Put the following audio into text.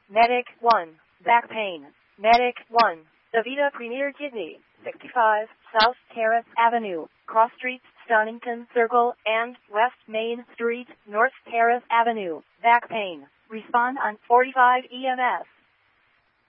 Medic 1. Back pain. Medic 1. Avita Premier Kidney. 65 South Terrace Avenue, Cross Street, Stonington Circle, and West Main Street, North Terrace Avenue. Back pain. Respond on 45 EMS.